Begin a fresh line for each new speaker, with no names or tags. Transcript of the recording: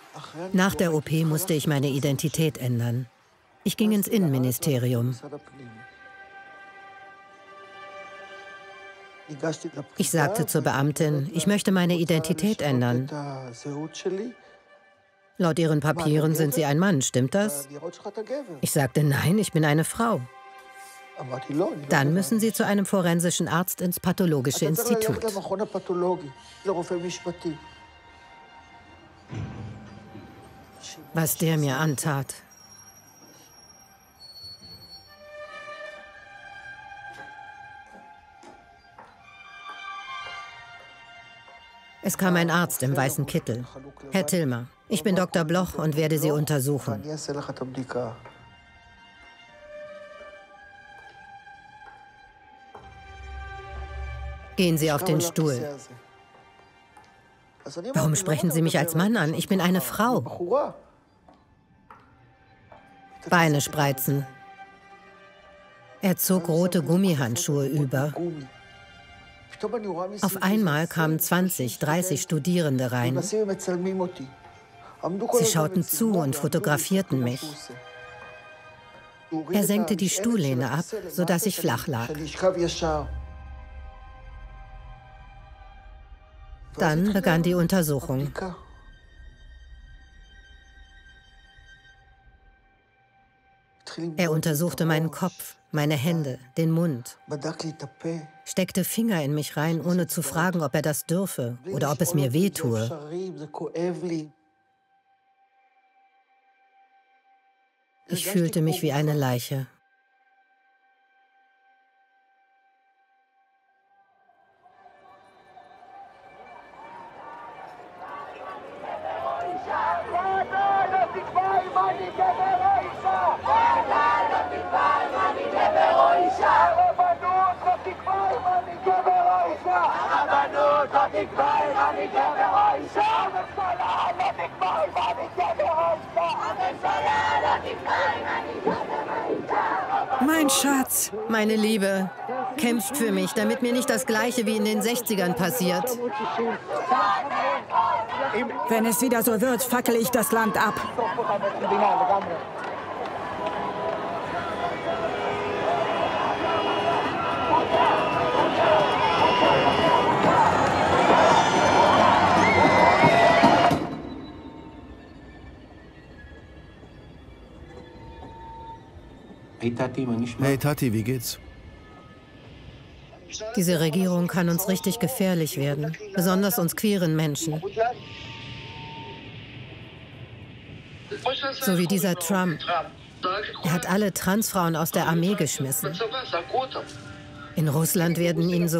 Nach der OP musste ich meine Identität ändern. Ich ging ins Innenministerium. Ich sagte zur Beamtin, ich möchte meine Identität ändern. Laut ihren Papieren sind Sie ein Mann, stimmt das? Ich sagte, nein, ich bin eine Frau. Dann müssen Sie zu einem forensischen Arzt ins Pathologische Institut. Was der mir antat. Es kam ein Arzt im weißen Kittel. Herr Tilmer, ich bin Dr. Bloch und werde Sie untersuchen. Gehen Sie auf den Stuhl. Warum sprechen Sie mich als Mann an? Ich bin eine Frau. Beine spreizen. Er zog rote Gummihandschuhe über. Auf einmal kamen 20, 30 Studierende rein. Sie schauten zu und fotografierten mich. Er senkte die Stuhllehne ab, sodass ich flach lag. Dann begann die Untersuchung. Er untersuchte meinen Kopf, meine Hände, den Mund, steckte Finger in mich rein, ohne zu fragen, ob er das dürfe oder ob es mir wehtue. Ich fühlte mich wie eine Leiche.
Mein Schatz,
meine Liebe, kämpft für mich, damit mir nicht das Gleiche wie in den 60ern passiert.
Wenn es wieder so wird, fackele ich das Land ab.
Hey Tati, wie geht's?
Diese Regierung kann uns richtig gefährlich werden, besonders uns queeren Menschen. So wie dieser Trump. Er hat alle Transfrauen aus der Armee geschmissen. In Russland werden ihnen so